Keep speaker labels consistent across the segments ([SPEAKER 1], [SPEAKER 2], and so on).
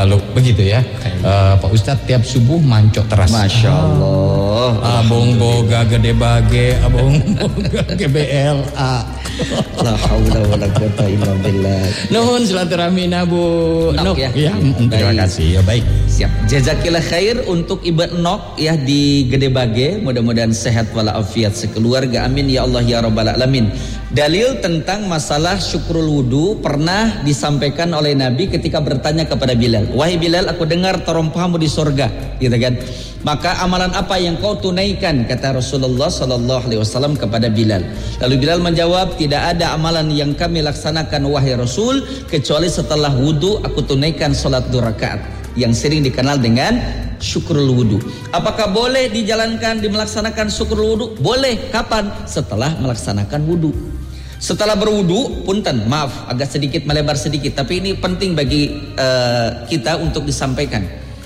[SPEAKER 1] Lalu begitu ya, Pak Ustadz tiap subuh mancok teras.
[SPEAKER 2] Masya Allah.
[SPEAKER 1] Abong boga gede bage, abong boga GBLA.
[SPEAKER 2] La haula wala quwata illa billah.
[SPEAKER 1] Nuhun silaturahmi Bu Nok
[SPEAKER 2] ya.
[SPEAKER 1] Terima kasih ya, baik.
[SPEAKER 2] Siap. Jazakillah khair untuk Ibu Nok ya di Gede Bage. Mudah-mudahan sehat walafiat sekeluarga. Amin ya Allah ya rabbal alamin. Dalil tentang masalah syukrul wudu pernah disampaikan oleh Nabi ketika bertanya kepada Bilal. Wahai Bilal, aku dengar terompamu di sorga, gitu kan? Maka amalan apa yang kau tunaikan? Kata Rasulullah Sallallahu Alaihi Wasallam kepada Bilal. Lalu Bilal menjawab, tidak ada amalan yang kami laksanakan wahai Rasul kecuali setelah wudu aku tunaikan salat 2 rakaat yang sering dikenal dengan syukrul wudu. Apakah boleh dimelaksanakan syukrul wudu? Boleh. Kapan? Setelah melaksanakan wudu. Setelah berwudu, punten, maaf agak sedikit melebar sedikit, tapi ini penting bagi kita untuk disampaikan.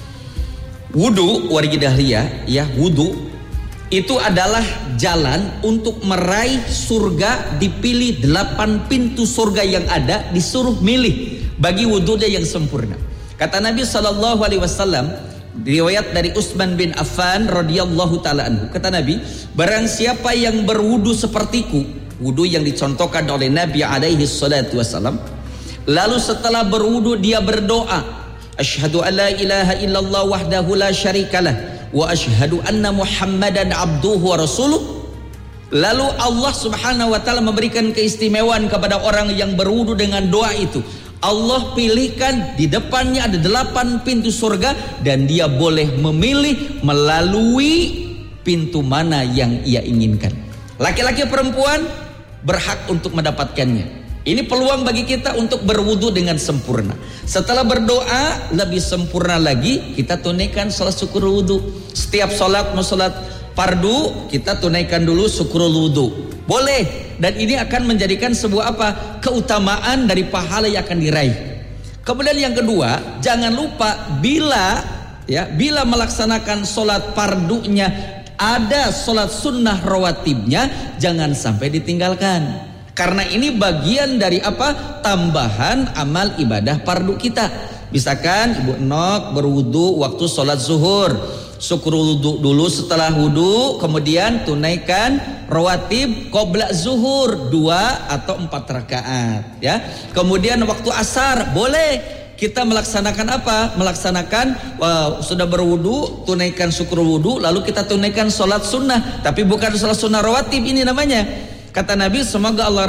[SPEAKER 2] Wudu wargi dahliyah ya, wudu itu adalah jalan untuk meraih surga. Dipilih 8 pintu surga yang ada, disuruh milih bagi wudunya yang sempurna. Kata Nabi Sallallahu Alaihi Wasallam, riwayat dari Utsman bin Affan radhiyallahu taala anhu, kata Nabi, barang siapa yang berwudu sepertiku, wudu yang dicontohkan oleh Nabi alaihi salatu wasallam, lalu setelah berwudu dia berdoa, asyhadu an la ilaha illallah wahdahu la syarikalah wa asyhadu anna muhammadan abduhu wa rasuluh. Lalu Allah subhanahu wa ta'ala memberikan keistimewaan kepada orang yang berwudu dengan doa itu. Allah pilihkan di depannya ada 8 pintu surga dan dia boleh memilih melalui pintu mana yang ia inginkan. Laki-laki perempuan berhak untuk mendapatkannya. Ini peluang bagi kita untuk berwudu dengan sempurna. Setelah berdoa lebih sempurna lagi, kita tunaikan salat syukur wudu. Setiap salat mau salat fardu, kita tunaikan dulu syukrul wudu. Boleh. Dan ini akan menjadikan sebuah apa? Keutamaan dari pahala yang akan diraih. Kemudian yang kedua, jangan lupa bila melaksanakan salat fardunya ada salat sunnah rawatibnya, jangan sampai ditinggalkan. Karena ini bagian dari apa? Tambahan amal ibadah fardu kita. Misalkan Ibu Nok berwudu waktu salat zuhur, syukrul wudu dulu, setelah wudu kemudian tunaikan rawatib qabla zuhur 2 atau 4 rakaat ya. Kemudian waktu asar boleh kita melaksanakan apa? Melaksanakan sudah berwudu, tunaikan syukrul wudu, lalu kita tunaikan salat sunnah, tapi bukan salat sunnah rawatib ini namanya. Kata Nabi, semoga Allah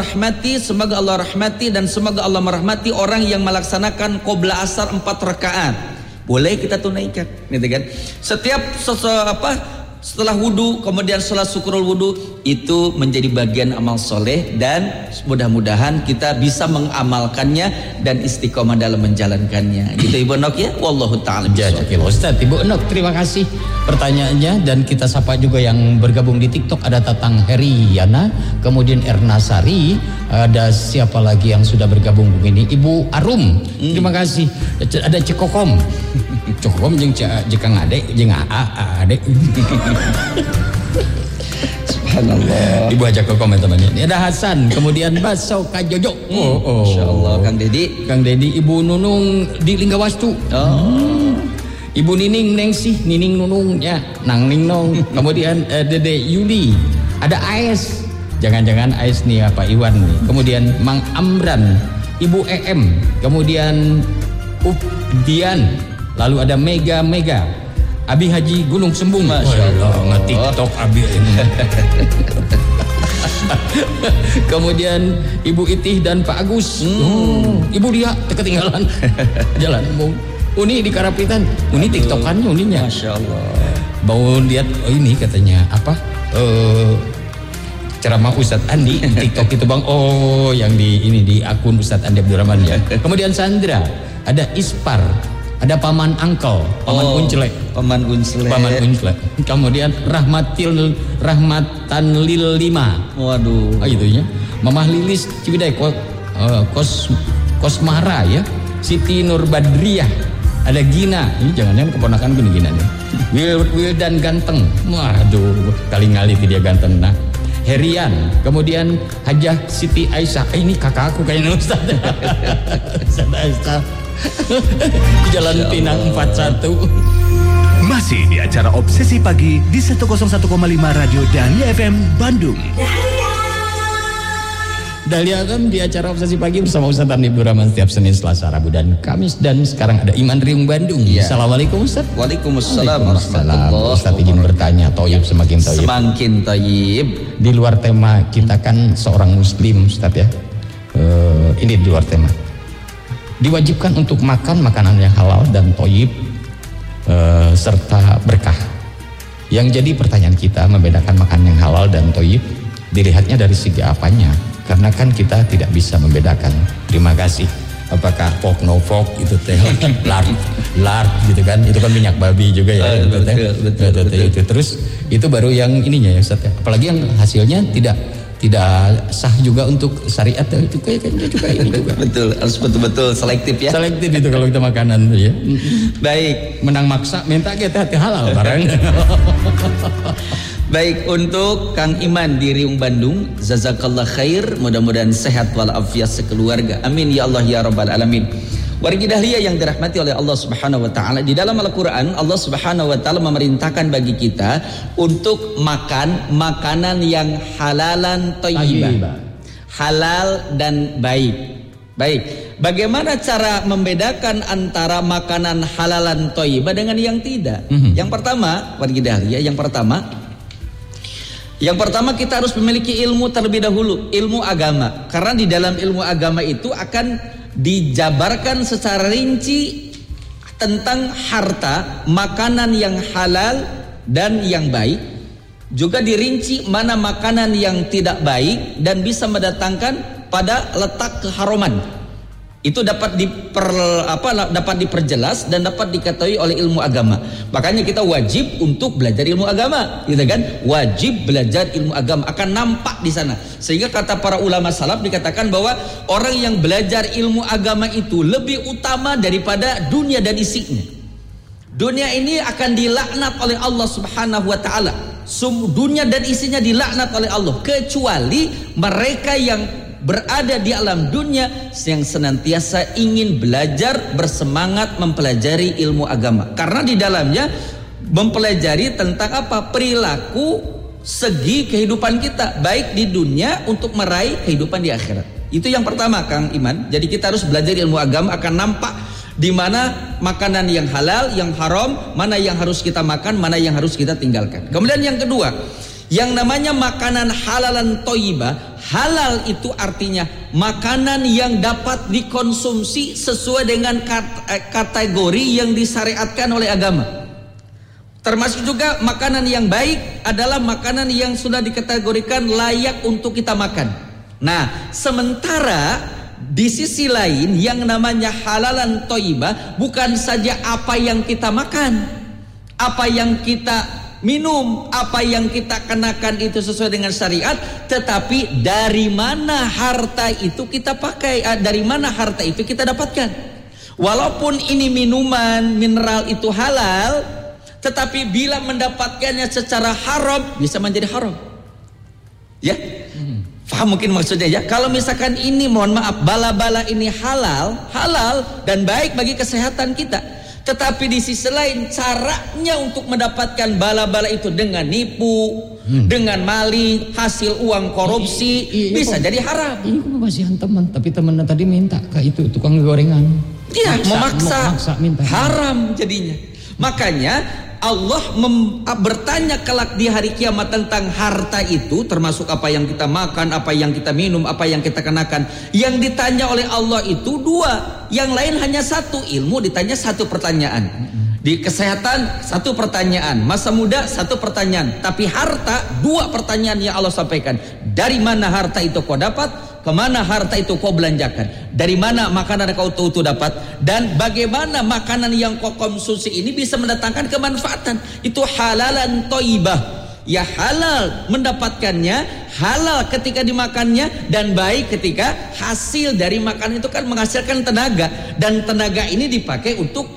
[SPEAKER 2] rahmati dan semoga Allah merahmati orang yang melaksanakan qabla asar 4 rakaat. Boleh kita tunaikan, gitu kan? Setiap setelah wudu kemudian salat syukrul wudu itu menjadi bagian amal soleh dan mudah-mudahan kita bisa mengamalkannya dan istiqomah dalam menjalankannya. Gitu Ibu Nok ya. Wallahu taala
[SPEAKER 1] bisawab. Ustaz Ibu Nok, terima kasih pertanyaannya. Dan kita sapa juga yang bergabung di TikTok, ada Tatang Heriana, kemudian Erna Sari, ada siapa lagi yang sudah bergabung begini? Ibu Arum. Terima kasih. Ada Cekokom. Cekokom jeung Jekang Ade jeung Ade.
[SPEAKER 2] Subhanallah.
[SPEAKER 1] Ibu ajak ke komen temannya. Ini ada Hasan, kemudian Baso Kajojo.
[SPEAKER 2] Insyaallah Kang Dedi,
[SPEAKER 1] Ibu Nunung di Linggawastu. Ibu Nining Nengsi, Nining Nunung ya, Nang Ningnong. Kemudian Dede Yuli. Ada AS. Jangan-jangan AS nih Pak Iwan nih. Kemudian Mang Amran, Ibu EM, kemudian Updian. Lalu ada Mega Abi Haji Gunung Sembung.
[SPEAKER 2] Masya Allah,
[SPEAKER 1] TikTok Abi ini. Kemudian Ibu Itih dan Pak Agus. Ibu dia ketinggalan jalan. Uni di Karapitan. Uni TikTokannya uninya.
[SPEAKER 2] Masya Allah.
[SPEAKER 1] Mau lihat ini katanya apa? Ceramah Ustadz Andi di TikTok itu Bang. Yang di akun Ustadz Andi Abdurrahman ya. Kemudian Sandra, ada Ispar, ada Paman Angkel, Paman Unclek. Kemudian Rahmatan Lil 5.
[SPEAKER 2] Waduh.
[SPEAKER 1] Itunya. Mamah Lilis Ciwidey, Kosmara ya. Siti Nur Badriah. Ada Gina. Ini jangan-jangan keponakan Gina nih. Wildan Ganteng. Waduh, kali-kali dia ganteng. Nah, Herian, kemudian Hajah Siti Aisyah. Ini kakak aku kayaknya Ustaz. Ustaz Aisyah. Jalan Pinang 41.
[SPEAKER 3] Masih di acara Obsesi Pagi di 101,5 Radio Dahlia FM Bandung.
[SPEAKER 1] Dahlia FM di acara Obsesi Pagi bersama Ustaz Hamdi Abdul Rahman setiap Senin, Selasa, Rabu dan Kamis. Dan sekarang ada Iman Riung Bandung.
[SPEAKER 2] Ya.
[SPEAKER 1] Assalamualaikum Ustaz.
[SPEAKER 2] Waalaikumsalam warahmatullahi.
[SPEAKER 1] Ustaz izin bertanya, Thayyib semakin Thayyib.
[SPEAKER 2] Semakin Thayyib.
[SPEAKER 1] Di luar tema kita kan seorang Muslim Ustaz ya. Ini di luar tema. Diwajibkan untuk makan makanan yang halal dan Thayyib serta berkah. Yang jadi pertanyaan kita, membedakan makanan yang halal dan Thayyib dilihatnya dari segi apanya? Karena kan kita tidak bisa membedakan. Terima kasih. Apakah pork no pork itu teh lard gitu kan? Itu kan minyak babi juga ya. Betul. Terus itu baru yang ininya ya Ustaz ya. Apalagi yang hasilnya tidak sah juga untuk syariat itu kayaknya juga ini juga. Betul,
[SPEAKER 2] harus betul-betul selektif ya.
[SPEAKER 1] Selektif itu kalau kita makanan ya.
[SPEAKER 2] Baik,
[SPEAKER 1] menang maksa minta kita halal barang.
[SPEAKER 2] Baik, untuk Kang Iman di Riung Bandung, jazakallah khair, mudah-mudahan sehat walafiat sekeluarga. Amin ya Allah ya rabbal alamin. Wargi Dahlia yang dirahmati oleh Allah Subhanahu wa taala, di dalam Al-Qur'an Allah Subhanahu wa taala memerintahkan bagi kita untuk makan makanan yang halalan thayyibah. Halal dan baik. Baik, bagaimana cara membedakan antara makanan halalan thayyibah dengan yang tidak? Yang pertama, wargi Dahlia, yang pertama kita harus memiliki ilmu terlebih dahulu, ilmu agama. Karena di dalam ilmu agama itu akan dijabarkan secara rinci tentang harta, makanan yang halal dan yang baik. Juga dirinci mana makanan yang tidak baik dan bisa mendatangkan pada letak keharuman. Itu dapat diperjelas dan dapat diketahui oleh ilmu agama. Makanya kita wajib untuk belajar ilmu agama, gitu kan? Wajib belajar ilmu agama, akan nampak di sana. Sehingga kata para ulama salaf dikatakan bahwa orang yang belajar ilmu agama itu lebih utama daripada dunia dan isinya. Dunia ini akan dilaknat oleh Allah Subhanahu wa taala. Dunia dan isinya dilaknat oleh Allah, kecuali mereka yang berada di alam dunia yang senantiasa ingin belajar, bersemangat mempelajari ilmu agama. Karena di dalamnya mempelajari tentang apa? Perilaku segi kehidupan kita, baik di dunia untuk meraih kehidupan di akhirat. Itu yang pertama Kang Iman. Jadi kita harus belajar ilmu agama, akan nampak di mana makanan yang halal, yang haram, mana yang harus kita makan, mana yang harus kita tinggalkan. Kemudian yang kedua, yang namanya makanan halalan thayyibah. Halal itu artinya makanan yang dapat dikonsumsi sesuai dengan kategori yang disyariatkan oleh agama. Termasuk juga makanan yang baik adalah makanan yang sudah dikategorikan layak untuk kita makan. Nah, sementara di sisi lain yang namanya halalan thayyibah bukan saja apa yang kita makan, apa yang kita minum, apa yang kita kenakan itu sesuai dengan syariat, tetapi dari mana harta itu kita pakai, dari mana harta itu kita dapatkan. Walaupun ini minuman mineral itu halal, tetapi bila mendapatkannya secara haram bisa menjadi haram. Ya, paham mungkin maksudnya ya. Kalau misalkan ini, mohon maaf, bala-bala ini halal dan baik bagi kesehatan kita, tetapi di sisi lain caranya untuk mendapatkan bala-bala itu dengan nipu, dengan maling, hasil uang korupsi, bisa jadi haram.
[SPEAKER 1] Ini kok masih teman, tapi temannya tadi minta ke itu tukang gorengan.
[SPEAKER 2] Iya, memaksa minta. Haram jadinya. Makanya Allah bertanya kelak di hari kiamat tentang harta itu, termasuk apa yang kita makan, apa yang kita minum, apa yang kita kenakan. Yang ditanya oleh Allah itu dua, yang lain hanya satu. Ilmu ditanya satu pertanyaan, di kesehatan satu pertanyaan, masa muda satu pertanyaan, tapi harta dua pertanyaan yang Allah sampaikan. Dari mana harta itu kau dapat? Kemana harta itu kau belanjakan? Dari mana makanan kau itu dapat? Dan bagaimana makanan yang kau konsumsi ini bisa mendatangkan kemanfaatan? Itu halalan thayyibah. Ya, halal mendapatkannya, halal ketika dimakannya, dan baik ketika hasil dari makanan itu kan menghasilkan tenaga, dan tenaga ini dipakai untuk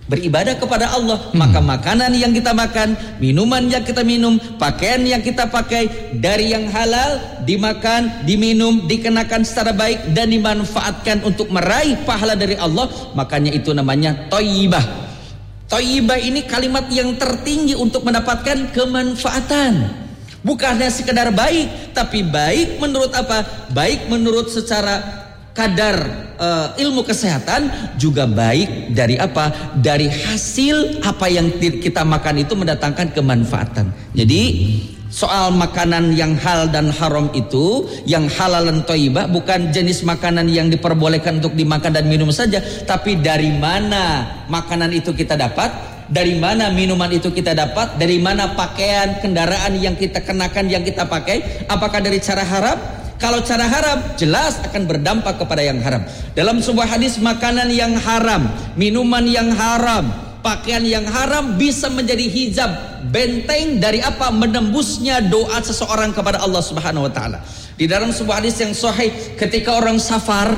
[SPEAKER 2] beribadah kepada Allah, maka makanan yang kita makan, minuman yang kita minum, pakaian yang kita pakai dari yang halal, dimakan, diminum, dikenakan secara baik dan dimanfaatkan untuk meraih pahala dari Allah, makanya itu namanya thayyibah. Thayyibah ini kalimat yang tertinggi untuk mendapatkan kemanfaatan. Bukan hanya sekedar baik, tapi baik menurut apa? Baik menurut secara kadar ilmu kesehatan, juga baik dari apa? Dari hasil apa yang kita makan itu mendatangkan kemanfaatan. Jadi soal makanan yang halal dan haram itu, yang halal dan thayyibah bukan jenis makanan yang diperbolehkan untuk dimakan dan minum saja, tapi dari mana makanan itu kita dapat, dari mana minuman itu kita dapat, dari mana pakaian, kendaraan yang kita kenakan, yang kita pakai, apakah dari cara haram? Kalau cara haram, jelas akan berdampak kepada yang haram. Dalam sebuah hadis, makanan yang haram, minuman yang haram, pakaian yang haram bisa menjadi hijab, benteng dari apa? Menembusnya doa seseorang kepada Allah Subhanahu wa taala. Di dalam sebuah hadis yang sahih, ketika orang safar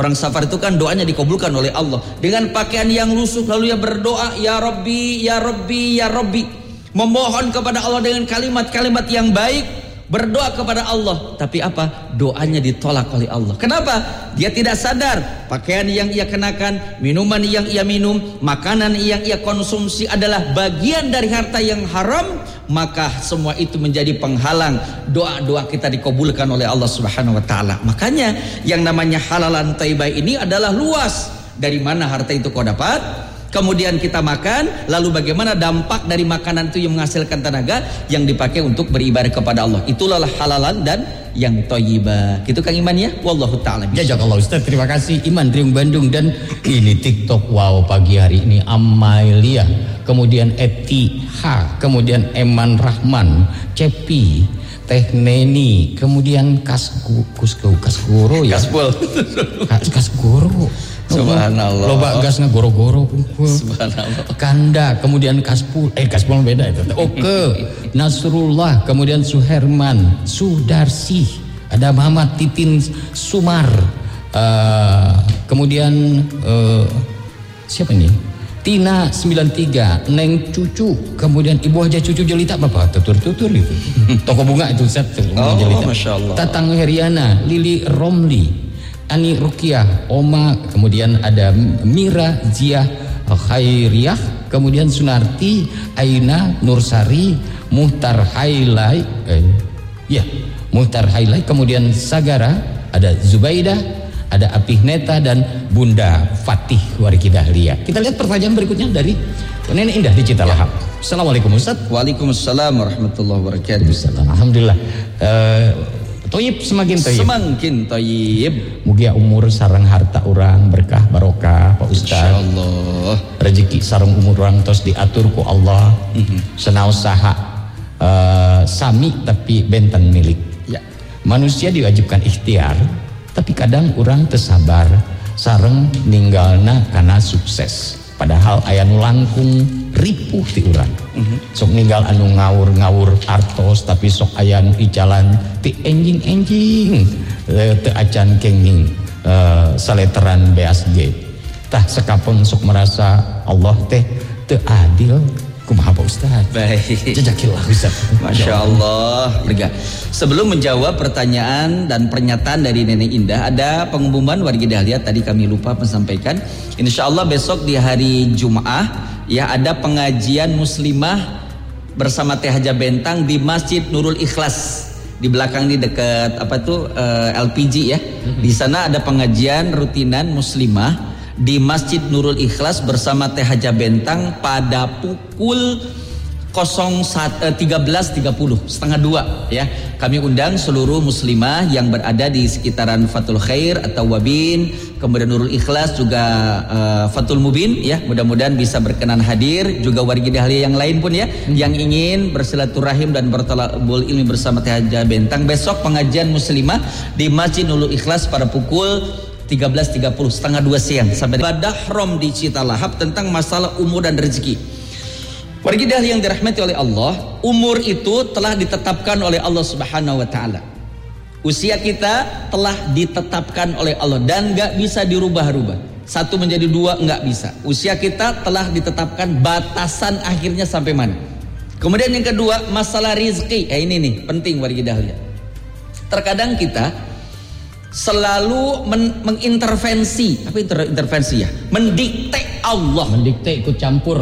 [SPEAKER 2] itu kan doanya dikabulkan oleh Allah. Dengan pakaian yang lusuh lalu ia berdoa, ya Rabbi, ya Rabbi, ya Rabbi, memohon kepada Allah dengan kalimat-kalimat yang baik, berdoa kepada Allah, tapi apa? Doanya ditolak oleh Allah. Kenapa? Dia tidak sadar pakaian yang ia kenakan, minuman yang ia minum, makanan yang ia konsumsi adalah bagian dari harta yang haram, maka semua itu menjadi penghalang doa-doa kita dikabulkan oleh Allah Subhanahu wa taala. Makanya yang namanya halalan thayyibah ini adalah luas. Dari mana harta itu kau dapat? Kemudian kita makan, lalu bagaimana dampak dari makanan itu yang menghasilkan tenaga yang dipakai untuk beribadah kepada Allah. Itulah halalan dan yang thayyibah. Gitu Kang Iman ya. Wallahu taala.
[SPEAKER 1] Jazakallah Ustaz. Terima kasih Iman Riung Bandung. Dan ini TikTok wow pagi hari ini Amalia, kemudian Eti H, kemudian Eman Rahman, Cepi, Teh Neni, kemudian Kasgoro ya. Kasgoro.
[SPEAKER 2] Subhanallah.
[SPEAKER 1] Loba gas ngegoro-goro.
[SPEAKER 2] Subhanallah.
[SPEAKER 1] Kanda, kemudian Kaspul beda itu. Oke. Nasrullah, kemudian Suherman, Sudarsi, ada Muhammad Titin Sumar, kemudian siapa ini? Tina 93, Neng Cucu, kemudian Ibu Haja Cucu Jelita, Bapak tutur-tutur gitu. Toko bunga itu Ustaz, Jelita.
[SPEAKER 2] Masya Allah.
[SPEAKER 1] Tatang Heriana, Lili Romli, Ani Rukiah, Oma, kemudian ada Mira Ziah Khairiyah, kemudian Sunarti, Aina Nursari, Muhtar Hailai, Muhtar Hailai, kemudian Sagara, ada Zubaidah, ada Apih Neta dan Bunda Fatih Wariki Dahlia. Kita lihat pertanyaan berikutnya dari Nenek Indah di Citalahap. Assalamualaikum Ustaz.
[SPEAKER 2] Waalaikumsalam warahmatullahi wabarakatuh.
[SPEAKER 1] Alhamdulillah. Toyib semakin toyib.
[SPEAKER 2] Semakin toyib.
[SPEAKER 1] Mugia umur sarang harta orang berkah barokah Pak Ustaz.
[SPEAKER 2] Insyaallah.
[SPEAKER 1] Rezeki sarang umur orang tos diatur ku Allah. Senaos saha sami tapi benten milik.
[SPEAKER 2] Ya.
[SPEAKER 1] Manusia diwajibkan ikhtiar, tapi kadang orang tersabar sareng ninggalna karena sukses. Padahal aya nu langkung ripuh ti urang. Sok ninggal anu ngawur-ngawur artos, tapi sok aya nu icalan ti enjing-enjing teu acan kenging saleteran BSG. Tah sakapeung sok merasa Allah teh teu adil. Kumaha Pak Ustaz?
[SPEAKER 2] Baik.
[SPEAKER 1] Jazakillah Ustaz.
[SPEAKER 2] Masya Allah. Sebelum menjawab pertanyaan dan pernyataan dari Nenek Indah, ada pengumuman warga Dahlia tadi kami lupa menyampaikan. Insya Allah besok di hari Jumat ya ada pengajian muslimah bersama Teh Haja Bentang di Masjid Nurul Ikhlas. Di belakang ini dekat LPG ya. Di sana ada pengajian rutinan muslimah di Masjid Nurul Ikhlas bersama Teh Haja Bentang pada pukul 13.30 setengah 2 ya. Kami undang seluruh muslimah yang berada di sekitaran Fathul Khair atau Wabin, kemudian Nurul Ikhlas juga Fathul Mubin ya. Mudah-mudahan bisa berkenan hadir, juga warga Dahlia yang lain pun ya yang ingin bersilaturahim dan bertalabul ilmi bersama Teh Haja Bentang. Besok pengajian muslimah di Masjid Nurul Ikhlas pada pukul 13.30 setengah 2 siang sampai ibadah Rom di Citalahap tentang masalah umur dan rezeki. Warga Dahlia yang dirahmati oleh Allah, umur itu telah ditetapkan oleh Allah Subhanahu wa taala. Usia kita telah ditetapkan oleh Allah dan gak bisa dirubah-rubah. 1 menjadi 2 nggak bisa. Usia kita telah ditetapkan batasan akhirnya sampai mana. Kemudian yang kedua, masalah rizki. Ini nih penting warga dahlia. Terkadang kita selalu mengintervensi. Apa intervensi ya? Mendikte Allah.
[SPEAKER 1] Mendikte ikut campur.